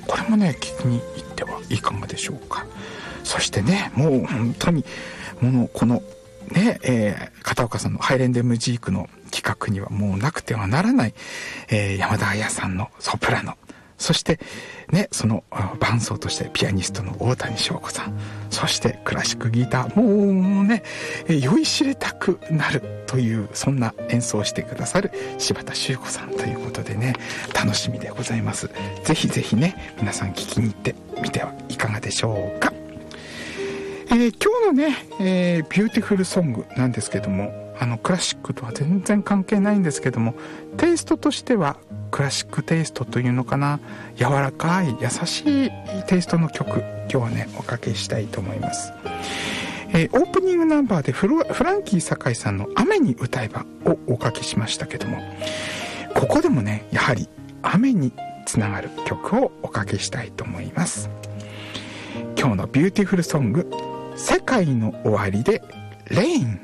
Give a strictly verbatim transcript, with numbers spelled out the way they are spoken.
これもね聞きに行ってはいかがでしょうか。そしてねもう本当にもうこのね、えー、片岡さんのハイレンデムジークの企画にはもうなくてはならない、えー、山田彩さんのソプラノ、そしてねその伴奏としてピアニストの大谷翔子さん、そしてクラシックギター、もうね酔いしれたくなるというそんな演奏をしてくださる柴田修子さんということでね楽しみでございます。ぜひぜひね皆さん聞きに行ってみてはいかがでしょうか。えー、今日のね、えー、ビューティフルソングなんですけども、あのクラシックとは全然関係ないんですけども、テイストとしてはクラシックテイストというのかな、柔らかい優しいテイストの曲、今日はねおかけしたいと思います。えー、オープニングナンバーでフロフランキー堺さんの雨に歌えばをおかけしましたけども、ここでもねやはり雨につながる曲をおかけしたいと思います。今日のビューティフルソング、世界の終わりでレイン。